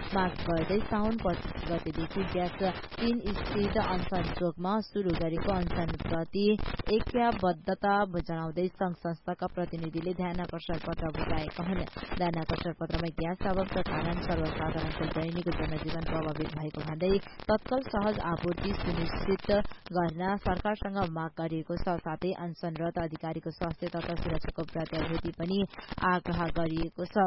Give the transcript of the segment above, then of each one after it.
माग गर्दै साउन 25 गतेदेखि ग्यास 3 स्थित अनसन चोकमा शुरू गरेको अनसनप्रति ऐक्यबद्धता जनाउँदै संघ संस्थाका प्रतिनिधिले ध्यानाकर्षण पत्र बुझाएका हुन्। ध्यानाकर्षण पत्रमा ग्यास अभावका कारण सर्वसाधारणको दैनिक जनजीवन प्रभावित भएको भन्दै तत्काल सहज आपूर्ति सुनिश्चित गर्न सरकारसँग माग गरिएको छ। साथै अनसनरत अधिकारीको स्वास्थ्य तथा सुरक्षाको प्रत्याभूति पनि आग्रह गरिएको छ।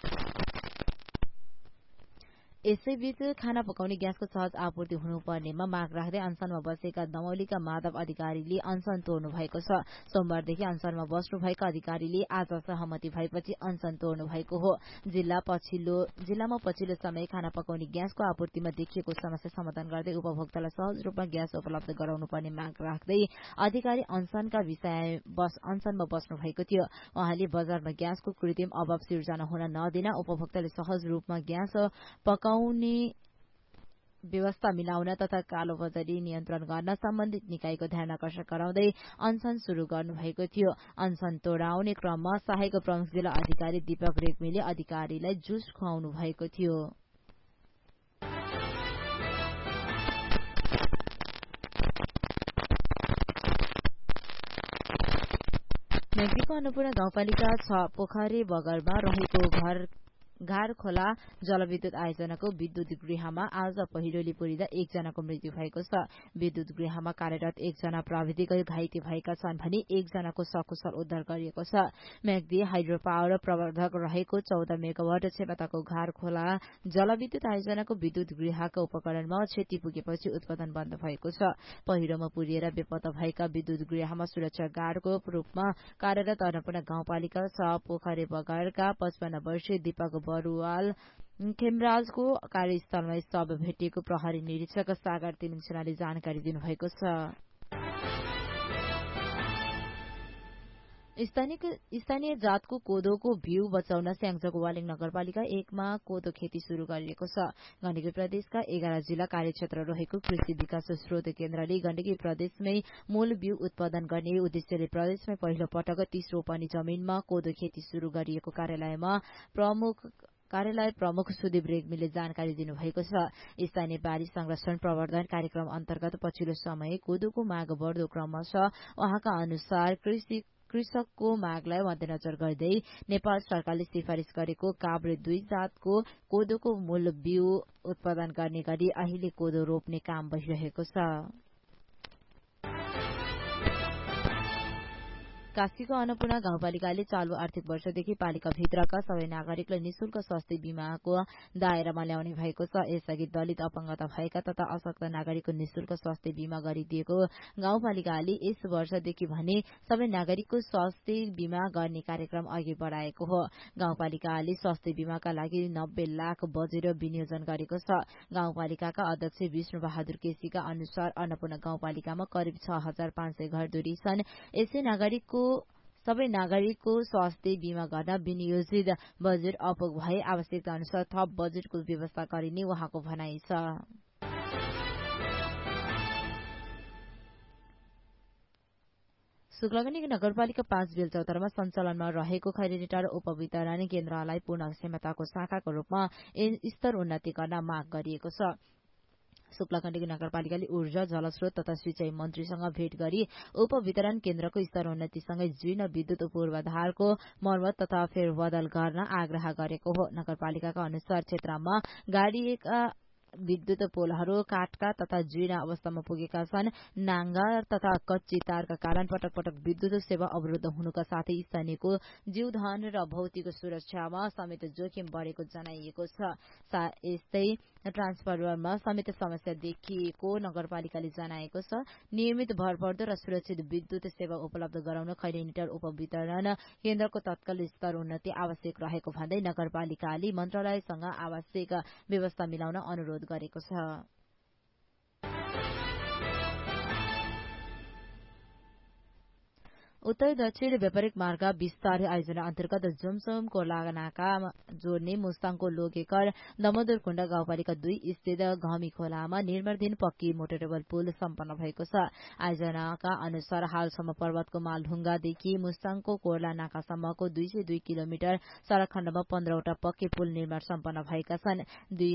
यसैबीच खाना पकाउने ग्यासको सहज आपूर्ति हुनुपर्नेमा माग राख्दै अनसनमा बसेका दमौलीका माधव अधिकारीले अनसन तोड्नु भएको छ। सोमबारदेखि अनसनमा बस्नुभएका अधिकारीले आज सहमति भएपछि अनसन तोड्नु भएको हो। जिल्लामा पछिल्लो समय खाना पकाउने ग्यासको आपूर्तिमा देखिएको समस्या समाधान गर्दै उपभोक्तालाई सहज रूपमा ग्यास उपलब्ध गराउनुपर्ने माग राख्दै अधिकारी अनसनमा बस्नु भएको थियो। उहाँले बजारमा ग्यासको कृत्रिम अभाव सिर्जना हुन नदिन उपभोक्ताले सहज रूपमा ग्यास पकाउने व्यवस्था मिलाउन तथा कालोबजारी नियन्त्रण गर्न सम्बन्धित निकायको ध्यानाकर्षण गराउँदै अनसन शुरू गर्नुभएको थियो। अनसन तोडाउने क्रममा सहायक प्रमुख जिल्ला अधिकारी दीपक रेग्मीले अधिकारीलाई जुस खुवाउनु भएको थियो। मेगदीको अन्नपूर्ण गाउँपालिका 6 पोखरे बगरमा रहेको घार खोला जलविद्युत आयोजनाको विद्युत गृहमा आज पहिरोले पुरिँदा 1 जनाको मृत्यु भएको छ। विद्युत गृहमा कार्यरत 1 जना प्राविधिक घाइते भएका छन् भने 1 जनाको सकुशल उद्धार गरिएको छ। मेगदी हाइड्रो पावर प्रवर्धक रहेको 14 मेगावाट क्षमताको घार खोला जलविद्युत आयोजनाको विद्युत गृहका उपकरणमा क्षति पुगेपछि उत्पादन बन्द भएको छ। पहिरोमा पुरिएर बेपत्ता भएका विद्युत गृहमा सुरक्षा गार्डको रूपमा कार्यरत अन्नपूर्ण गाउँपालिका 6 पोखरे बगरका 55 वर्षीय दीपक बरुवाल खेमराजको कार्यस्थलमा शव भेटिएको प्रहरी निरीक्षक सागर तिमिङसेनाले जानकारी दिनुभएको छ। स्थानीय जातको कोदोको बिउ बचाउन स्याङ्जाको वालिङ नगरपालिका 1 मा कोदो खेती शुरू गरिएको छ। गण्डकी प्रदेशका 11 जिल्ला कार्यक्षेत्र रहेको कृषि विकास स्रोत केन्द्रले गण्डकी प्रदेशमै मूल बिउ उत्पादन गर्ने उद्देश्यले प्रदेशमै पहिलो पटक 30 रोपनी जमीनमा कोदो खेती शुरू गरिएको कार्यालय प्रमुख सुदीप रेग्मीले जानकारी दिनुभएको छ। स्थानीय बारी संरक्षण प्रवर्धन कार्यक्रम अन्तर्गत पछिल्लो समय कोदोको माग बढ्दो क्रममा छ। उहाँका अनुसार कृषकको मागलाई मध्यनजर गर्दै नेपाल सरकारले सिफारिश गरेको काभ्रे 2 जातको कोदोको मूल बिउ उत्पादन गर्ने गरी अहिले कोदो रोप्ने काम भइरहेको छ। कास्कीको अन्नपूर्ण गाउँपालिकाले चालू आर्थिक वर्षदेखि पालिकाभित्रका सबै नागरिकलाई निशुल्क स्वास्थ्य बीमाको दायरामा ल्याउने भएको छ। यसअघि दलित अपंगता भएका तथा अशक्त नागरिकको निशुल्क स्वास्थ्य बीमा गरिदिएको गाउँपालिकाले यस वर्षदेखि भने सबै नागरिकको स्वास्थ्य बीमा गर्ने कार्यक्रम अघि बढ़ाएको हो। गाउँपालिकाले स्वास्थ्य बीमाका लागि 90 लाख बजेट विनियोजन गरेको छ। गाउँपालिकाका अध्यक्ष विष्णु बहादुर केसीका अनुसार अन्नपूर्ण गाउँपालिकामा करिब 6500 घरधुरी छन्। सबै नागरिकको स्वास्थ्य बीमा गर्न विनियोजित बजेट अपुग भए आवश्यकता अनुसार थप बजेटको व्यवस्था गरिने उहाँको भनाइ छ। शुक्लागनी नगरपालिका 5 बेलचौतारमा सञ्चालनमा रहेको खैरेनीटार उपवितरण केन्द्रलाई पूर्ण क्षमताको शाखाको रूपमा स्तर उन्नति गर्न माग गरिएको छ। शुक्लागण्डकी नगरपालिकाले ऊर्जा जलस्रोत तथा सिंचाई मन्त्रीसँग भेट गरी उपवितरण केन्द्रको स्तर उन्नतिसँगै जीर्ण विद्युत पूर्वाधारको मर्मत तथा फेरबदल गर्न आग्रह गरेको हो। नगरपालिकाका अनुसार क्षेत्रमा गाडिएका विद्युत पोलहरू काठका तथा जीर्ण अवस्थामा पुगेका छन्। नाङ्गा तथा कच्ची तारका कारण पटक पटक विद्युत सेवा अवरुद्ध हुनुका साथै स्थानीयको जीवधन र भौतिक सुरक्षामा समेत जोखिम बढ़ेको जनाइएको छ। यस्तै ट्रान्सफर्मरमा समेत समस्या देखिएको नगरपालिकाले जनाएको छ। नियमित भरपर्दो र सुरक्षित विद्युत सेवा उपलब्ध गराउन खैरेनीटार उपवितरण केन्द्रको तत्काल स्तर उन्नति आवश्यक रहेको भन्दै नगरपालिकाले मन्त्रालयसँग आवश्यक व्यवस्था मिलाउन अनुरोध गरेको छ। उत्तर दक्षिण व्यापारिक मार्ग विस्तार आयोजना अन्तर्गत जुमसुम कोलानाका जोड्ने मुस्ताङको लोगेकर दमोदर कुण्ड गाउँपालिका 2 स्थित घमी खोलामा निर्माणाधीन पक्की मोटरेबल पुल सम्पन्न भएको छ। आयोजनाका अनुसार हालसम्म पर्वतको मालढुङ्गादेखि मुस्ताङको कोर्ला नाकासम्मको 202 किलोमिटर सड़क खण्डमा 15 वटा पक्की पुल निर्माण सम्पन्न भएका छन्।